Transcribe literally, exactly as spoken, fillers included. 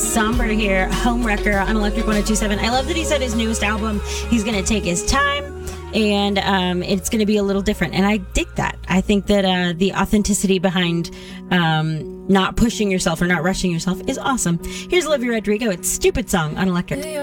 somber here. Homewrecker on Electric one oh two seven. I love that he said his newest album, he's going to take his time and um, it's going to be a little different. And I dig that. I think that uh, the authenticity behind um, not pushing yourself or not rushing yourself is awesome. Here's Olivia Rodrigo. It's Stupid Song on Electric.